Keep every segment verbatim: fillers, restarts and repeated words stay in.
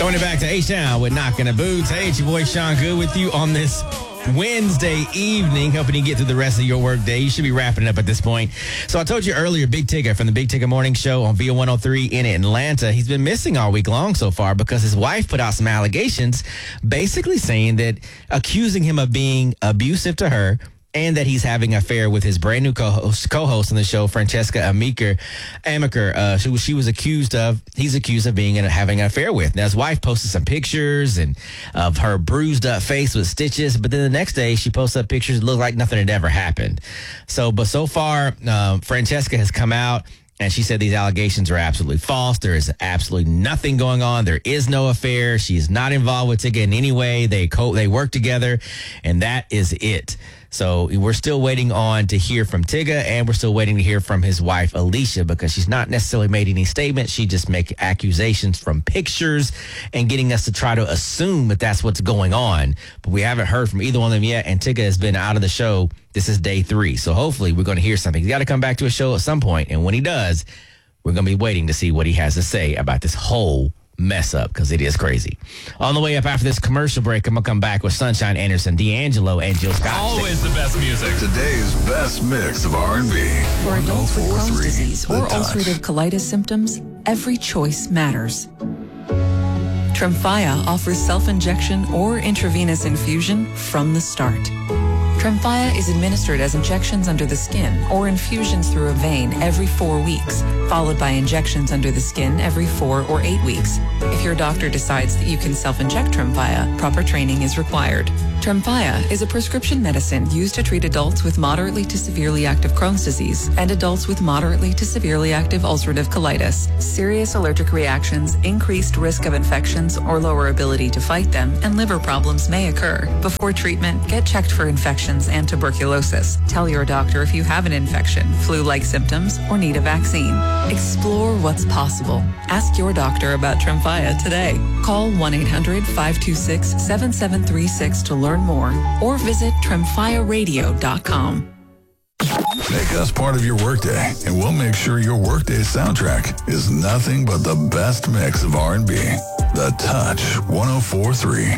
Throwing it back to H-Town with Knocking the Boots. Hey, it's your boy Sean Good with you on this Wednesday evening, helping you get through the rest of your work day. You should be wrapping it up at this point. So I told you earlier, Big Tigger from the Big Tigger Morning Show on V O one oh three in Atlanta, he's been missing all week long so far because his wife put out some allegations basically saying that, accusing him of being abusive to her, and that he's having an affair with his brand new co-host, co-host on the show, Francesca Amaker. Amaker, uh, she, she was accused of, he's accused of being and having an affair with. Now, his wife posted some pictures and of her bruised up face with stitches, but then the next day she posted up pictures that looked like nothing had ever happened. So, but so far, um, Francesca has come out and she said these allegations are absolutely false. There is absolutely nothing going on. There is no affair. She's not involved with Tigger in any way. They co- they work together, and that is it. So we're still waiting on to hear from Tigger, and we're still waiting to hear from his wife, Alicia, because she's not necessarily made any statements. She just makes accusations from pictures and getting us to try to assume that that's what's going on. But we haven't heard from either one of them yet, and Tigger has been out of the show. This is day three. So hopefully we're going to hear something. He's got to come back to a show at some point, and when he does, we're going to be waiting to see what he has to say about this whole mess up, because it is crazy. On the way up after this commercial break, I'm going to come back with Sunshine Anderson, D'Angelo, and Jill Scott. Always the best music. Today's best mix of R and B. For adults with Crohn's disease or The ulcerative colitis symptoms, every choice matters. Tremfya offers self-injection or intravenous infusion from the start. Tremfya is administered as injections under the skin or infusions through a vein every four weeks, followed by injections under the skin every four or eight weeks. If your doctor decides that you can self-inject Tremfya, proper training is required. Tremfya is a prescription medicine used to treat adults with moderately to severely active Crohn's disease and adults with moderately to severely active ulcerative colitis. Serious allergic reactions, increased risk of infections or lower ability to fight them, and liver problems may occur. Before treatment, get checked for infections and tuberculosis. Tell your doctor if you have an infection, flu-like symptoms, or need a vaccine. Explore what's possible. Ask your doctor about Tremfya today. Call one eight hundred five two six seven seven three six to learn more, or visit tremfya radio dot com. Make us part of your workday, and we'll make sure your workday soundtrack is nothing but the best mix of R and B. The Touch one oh four point three.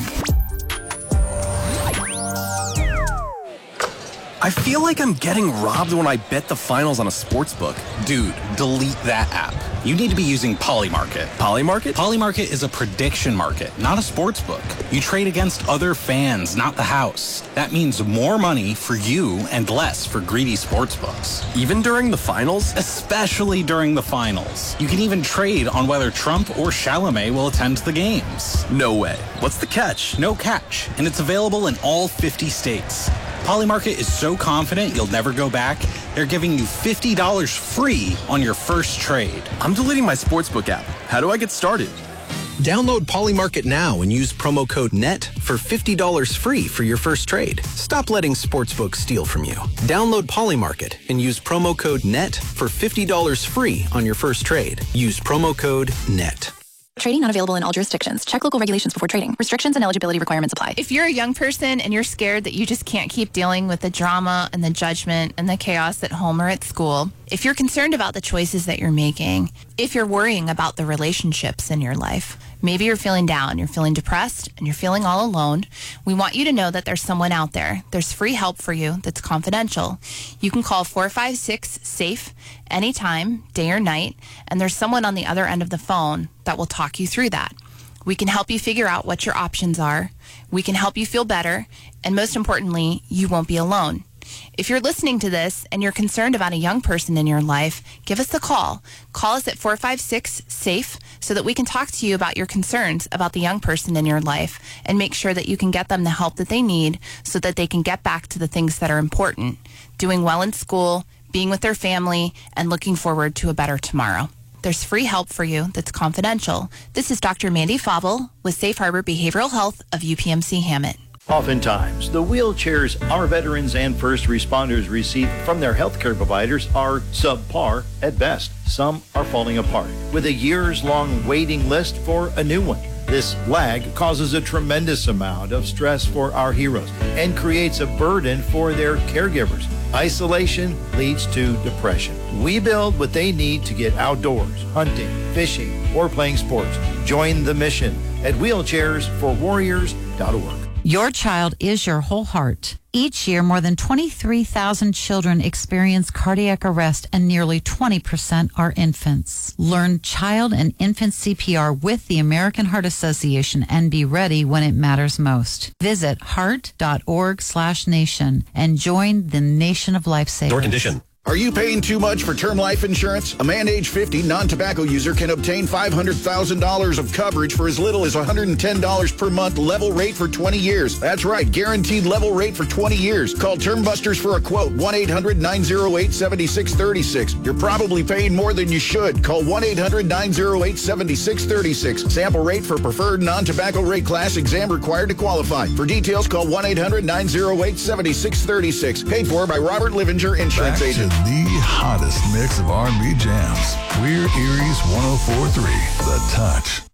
I feel like I'm getting robbed when I bet the finals on a sports book. Dude, delete that app. You need to be using Polymarket. Polymarket? Polymarket is a prediction market, not a sports book. You trade against other fans, not the house. That means more money for you and less for greedy sports books. Even during the finals? Especially during the finals. You can even trade on whether Trump or Chalamet will attend the games. No way. What's the catch? No catch, and it's available in all fifty states. Polymarket is so confident you'll never go back, they're giving you fifty dollars free on your first trade. I'm deleting my sportsbook app. How do I get started? Download Polymarket now and use promo code N E T for fifty dollars free for your first trade. Stop letting sportsbooks steal from you. Download Polymarket and use promo code N E T for fifty dollars free on your first trade. Use promo code N E T. Trading not available in all jurisdictions. Check local regulations before trading. Restrictions and eligibility requirements apply. If you're a young person and you're scared that you just can't keep dealing with the drama and the judgment and the chaos at home or at school, if you're concerned about the choices that you're making, if you're worrying about the relationships in your life, maybe you're feeling down, you're feeling depressed, and you're feeling all alone, we want you to know that there's someone out there. There's free help for you that's confidential. You can call four five six, SAFE anytime, day or night, and there's someone on the other end of the phone that will talk you through that. We can help you figure out what your options are. We can help you feel better, and most importantly, you won't be alone. If you're listening to this and you're concerned about a young person in your life, give us a call. Call us at four five six, SAFE so that we can talk to you about your concerns about the young person in your life and make sure that you can get them the help that they need so that they can get back to the things that are important, doing well in school, being with their family, and looking forward to a better tomorrow. There's free help for you that's confidential. This is Doctor Mandy Fauble with Safe Harbor Behavioral Health of U P M C Hammett. Oftentimes, the wheelchairs our veterans and first responders receive from their healthcare providers are subpar at best. Some are falling apart, with a years-long waiting list for a new one. This lag causes a tremendous amount of stress for our heroes and creates a burden for their caregivers. Isolation leads to depression. We build what they need to get outdoors, hunting, fishing, or playing sports. Join the mission at wheelchairs for warriors dot org. Your child is your whole heart. Each year, more than twenty-three thousand children experience cardiac arrest, and nearly twenty percent are infants. Learn child and infant C P R with the American Heart Association and be ready when it matters most. Visit heart.org slash nation and join the nation of lifesavers. Door condition. Are you paying too much for term life insurance? A man age fifty, non-tobacco user can obtain five hundred thousand dollars of coverage for as little as one hundred ten dollars per month, level rate for twenty years. That's right, guaranteed level rate for twenty years. Call Term Busters for a quote, one eight hundred nine oh eight seven six three six. You're probably paying more than you should. Call one eight hundred nine oh eight seven six three six. Sample rate for preferred non-tobacco rate class, exam required to qualify. For details, call one eight hundred nine oh eight seven six three six. Paid for by Robert Livinger, Insurance Back Agent. To the hottest mix of R and B jams. We're Erie's one oh four three, The Touch.